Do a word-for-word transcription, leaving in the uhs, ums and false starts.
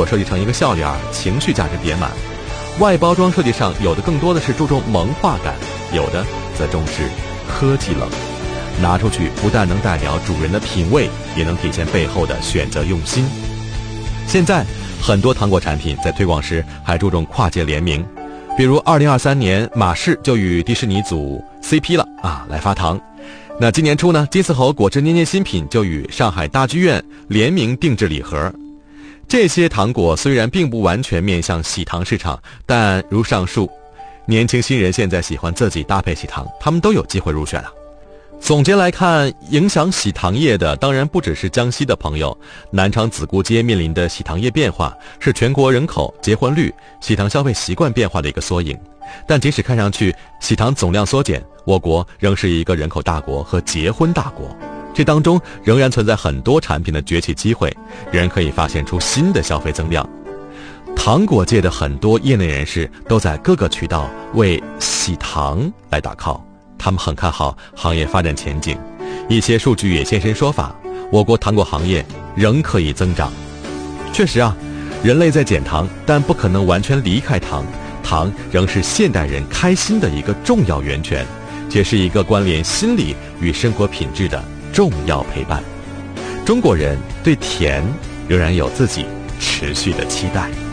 果设计成一个笑脸，情绪价值点满。外包装设计上有的更多的是注重萌化感，有的则重视科技冷。拿出去不但能代表主人的品味，也能体现背后的选择用心。现在很多糖果产品在推广时还注重跨界联名，比如二零二三年马氏就与迪士尼组 C P 了啊，来发糖。那今年初呢，金丝猴果汁捏捏新品就与上海大剧院联名定制礼盒。这些糖果虽然并不完全面向喜糖市场，但如上述，年轻新人现在喜欢自己搭配喜糖，他们都有机会入选了。总结来看，影响喜糖业的当然不只是江西的朋友，南昌子固街面临的喜糖业变化是全国人口、结婚率、喜糖消费习惯变化的一个缩影。但即使看上去喜糖总量缩减，我国仍是一个人口大国和结婚大国，这当中仍然存在很多产品的崛起机会，仍可以发现出新的消费增量。糖果界的很多业内人士都在各个渠道为喜糖来打 call，他们很看好行业发展前景，一些数据也现身说法，我国糖果行业仍可以增长。确实啊，人类在减糖，但不可能完全离开糖，糖仍是现代人开心的一个重要源泉，且是一个关联心理与生活品质的重要陪伴。中国人对甜仍然有自己持续的期待。